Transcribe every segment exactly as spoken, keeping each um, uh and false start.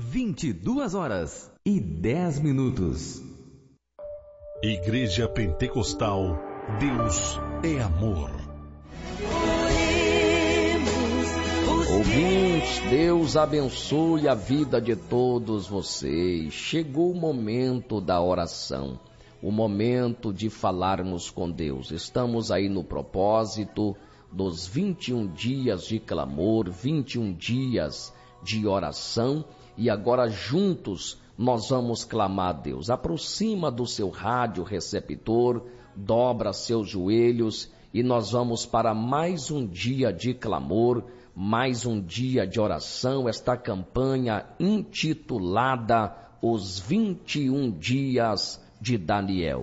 vinte e duas horas e dez minutos. Igreja Pentecostal, Deus é amor. Ouvintes, Deus abençoe a vida de todos vocês. Chegou o momento da oração, o momento de falarmos com Deus. Estamos aí no propósito dos vinte e um dias de clamor, vinte e um dias de oração, e agora juntos nós vamos clamar a Deus. Aproxima do seu rádio receptor, dobra seus joelhos e nós vamos para mais um dia de clamor, mais um dia de oração, esta campanha intitulada Os vinte e um Dias de Daniel.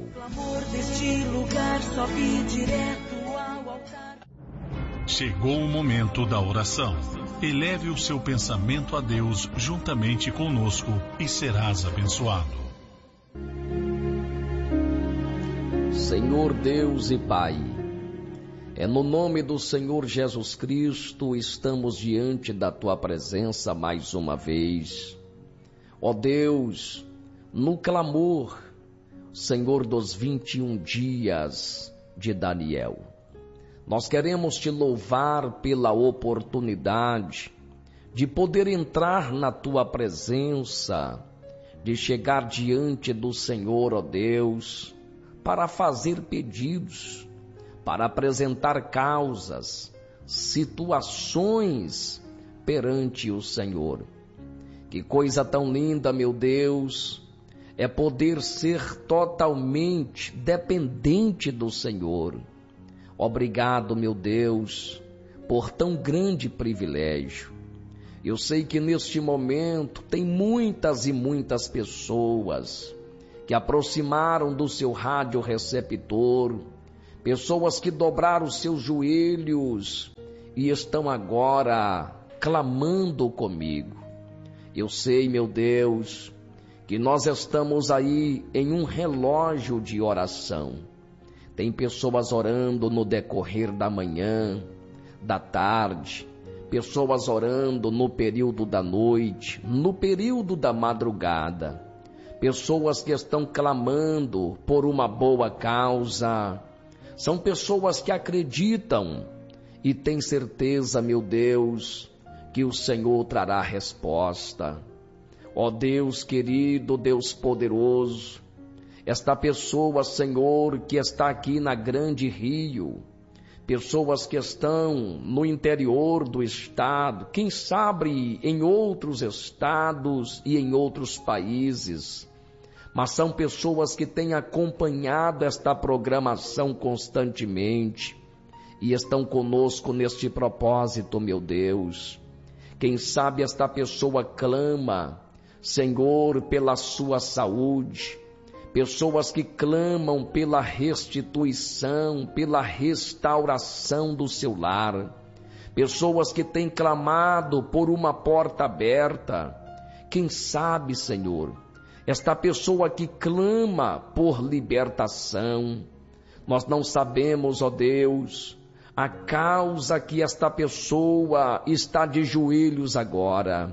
Chegou o momento da oração. Eleve o seu pensamento a Deus juntamente conosco e serás abençoado. Senhor Deus e Pai, é no nome do Senhor Jesus Cristo estamos diante da Tua presença mais uma vez. Ó Deus, no clamor, Senhor dos vinte e um dias de Daniel. Nós queremos Te louvar pela oportunidade de poder entrar na Tua presença, de chegar diante do Senhor, ó Deus, para fazer pedidos, para apresentar causas, situações perante o Senhor. Que coisa tão linda, meu Deus, é poder ser totalmente dependente do Senhor. Obrigado, meu Deus, por tão grande privilégio. Eu sei que neste momento tem muitas e muitas pessoas que aproximaram do seu rádio receptor, pessoas que dobraram os seus joelhos e estão agora clamando comigo. Eu sei, meu Deus, que nós estamos aí em um relógio de oração. Tem pessoas orando no decorrer da manhã, da tarde, pessoas orando no período da noite, no período da madrugada, pessoas que estão clamando por uma boa causa. São pessoas que acreditam e têm certeza, meu Deus, que o Senhor trará resposta. Ó Deus querido, Deus poderoso, esta pessoa, Senhor, que está aqui na Grande Rio, pessoas que estão no interior do estado, quem sabe em outros estados e em outros países, mas são pessoas que têm acompanhado esta programação constantemente e estão conosco neste propósito, meu Deus. Quem sabe esta pessoa clama, Senhor, pela sua saúde, pessoas que clamam pela restituição, pela restauração do seu lar, pessoas que têm clamado por uma porta aberta. Quem sabe, Senhor, esta pessoa que clama por libertação, nós não sabemos, ó Deus, a causa que esta pessoa está de joelhos agora,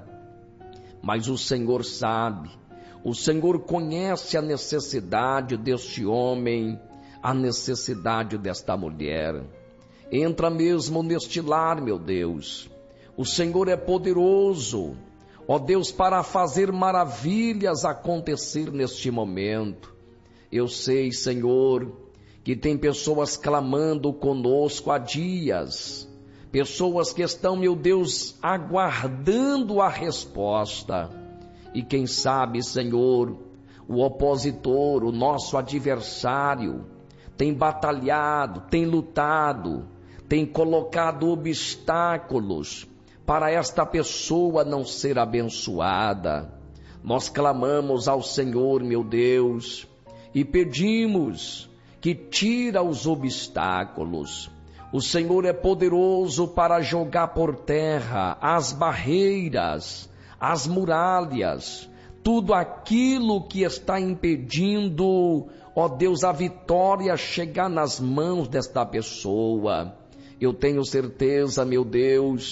mas o Senhor sabe. O Senhor conhece a necessidade deste homem, a necessidade desta mulher. Entra mesmo neste lar, meu Deus. O Senhor é poderoso, ó Deus, para fazer maravilhas acontecer neste momento. Eu sei, Senhor, que tem pessoas clamando conosco há dias. Pessoas que estão, meu Deus, aguardando a resposta. E quem sabe, Senhor, o opositor, o nosso adversário, tem batalhado, tem lutado, tem colocado obstáculos para esta pessoa não ser abençoada. Nós clamamos ao Senhor, meu Deus, e pedimos que tira os obstáculos. O Senhor é poderoso para jogar por terra as barreiras, as muralhas, tudo aquilo que está impedindo, ó Deus, a vitória chegar nas mãos desta pessoa. Eu tenho certeza, meu Deus,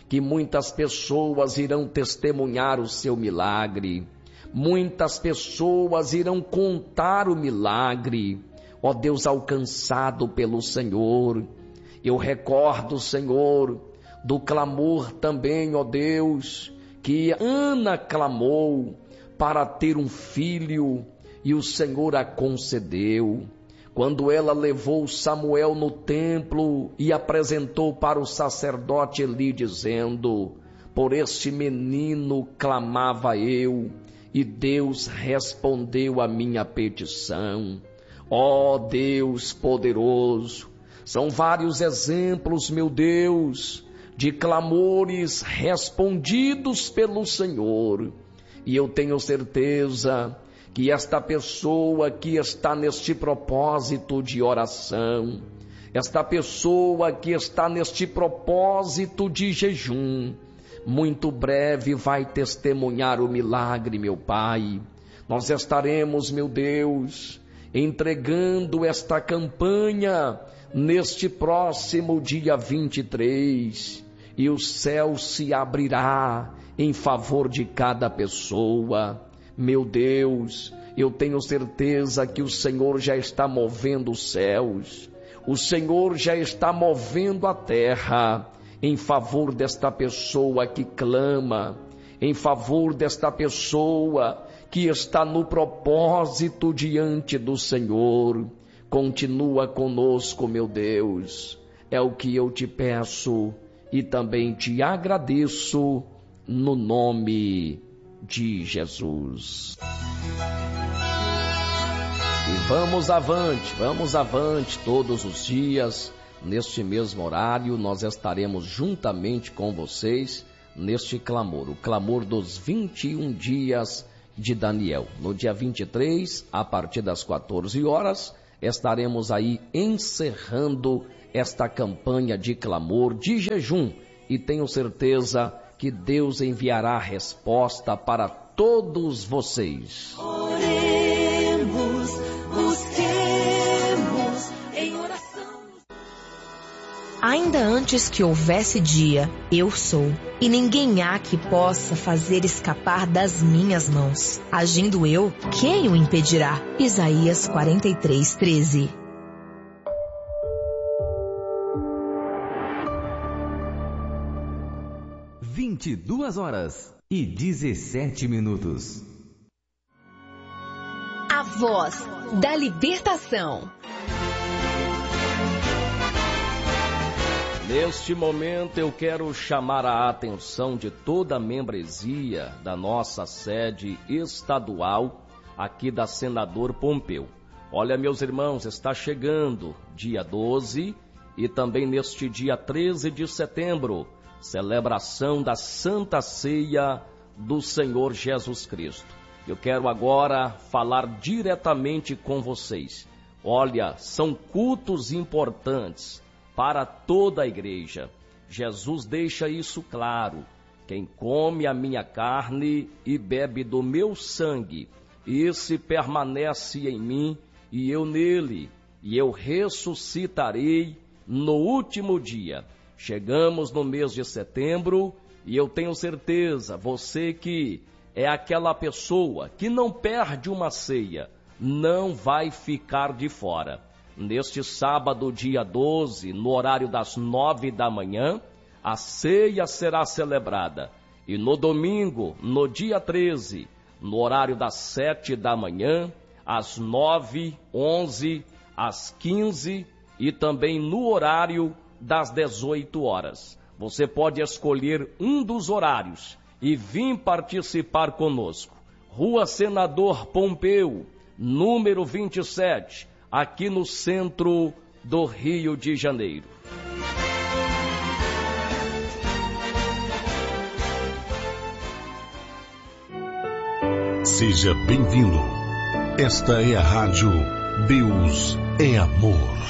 que muitas pessoas irão testemunhar o seu milagre, muitas pessoas irão contar o milagre, ó Deus, alcançado pelo Senhor. Eu recordo, Senhor, do clamor também, ó Deus, que Ana clamou para ter um filho e o Senhor a concedeu. Quando ela levou Samuel no templo e apresentou para o sacerdote Eli, dizendo: por este menino clamava eu, e Deus respondeu a minha petição. Ó Deus poderoso, são vários exemplos, meu Deus, de clamores respondidos pelo Senhor. E eu tenho certeza que esta pessoa que está neste propósito de oração, esta pessoa que está neste propósito de jejum, muito breve vai testemunhar o milagre, meu Pai. Nós estaremos, meu Deus, entregando esta campanha neste próximo dia vinte e três, e o céu se abrirá em favor de cada pessoa. Meu Deus, eu tenho certeza que o Senhor já está movendo os céus, o Senhor já está movendo a terra em favor desta pessoa que clama, em favor desta pessoa que está no propósito diante do Senhor. Continua conosco, meu Deus, é o que eu te peço e também te agradeço no nome de Jesus. E vamos avante, vamos avante todos os dias. Neste mesmo horário nós estaremos juntamente com vocês neste clamor, o clamor dos vinte e um dias de Daniel. No dia vinte e três, a partir das quatorze horas, estaremos aí encerrando esta campanha de clamor, de jejum, e tenho certeza que Deus enviará a resposta para todos vocês. Oremos, busquemos em oração. Ainda antes que houvesse dia, eu sou, e ninguém há que possa fazer escapar das minhas mãos. Agindo eu, quem o impedirá? Isaías quarenta e três, treze. vinte e duas horas e dezessete minutos. A voz da libertação. Neste momento eu quero chamar a atenção de toda a membresia da nossa sede estadual aqui da Senador Pompeu. Olha, meus irmãos, está chegando dia doze e também neste dia treze de setembro, celebração da Santa Ceia do Senhor Jesus Cristo. Eu quero agora falar diretamente com vocês. Olha, são cultos importantes para toda a igreja. Jesus deixa isso claro. Quem come a minha carne e bebe do meu sangue, esse permanece em mim e eu nele, e eu ressuscitarei no último dia. Chegamos no mês de setembro e eu tenho certeza, você que é aquela pessoa que não perde uma ceia, não vai ficar de fora. Neste sábado, dia doze, no horário das nove da manhã, a ceia será celebrada. E no domingo, no dia treze, no horário das sete da manhã, às nove, onze, às quinze e também no horário das dezoito horas. Você pode escolher um dos horários e vir participar conosco. Rua Senador Pompeu, número vinte e sete, aqui no centro do Rio de Janeiro. Seja bem-vindo. Esta é a rádio Deus é Amor.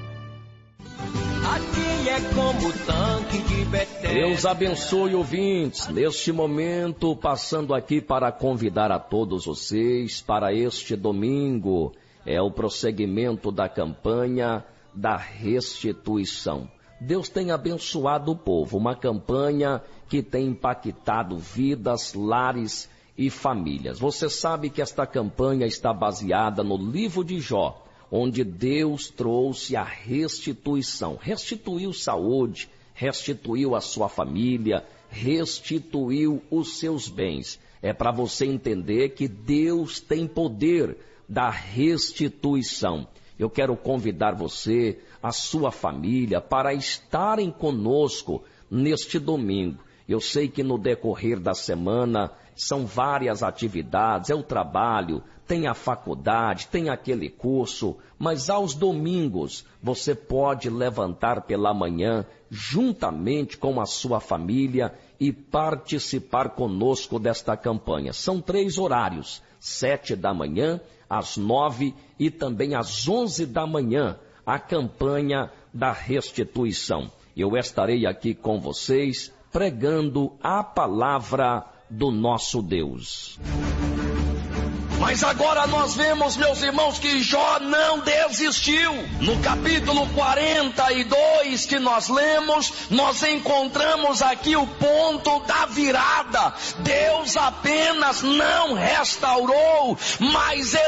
Aqui é como tanque de Betel. Deus abençoe, ouvintes, neste momento, passando aqui para convidar a todos vocês para este domingo. É o prosseguimento da campanha da restituição. Deus tem abençoado o povo, uma campanha que tem impactado vidas, lares e famílias. Você sabe que esta campanha está baseada no livro de Jó, onde Deus trouxe a restituição, restituiu saúde, restituiu a sua família, restituiu os seus bens. É para você entender que Deus tem poder da restituição. Eu quero convidar você, a sua família, para estarem conosco neste domingo. Eu sei que no decorrer da semana são várias atividades, é o trabalho, tem a faculdade, tem aquele curso, mas aos domingos você pode levantar pela manhã juntamente com a sua família e participar conosco desta campanha. São três horários, sete da manhã, às nove e também às onze da manhã, a campanha da restituição. Eu estarei aqui com vocês pregando a palavra do nosso Deus. Mas agora nós vemos, meus irmãos, que Jó não desistiu. No capítulo quarenta e dois que nós lemos, nós encontramos aqui o ponto da virada. Deus apenas não restaurou, mas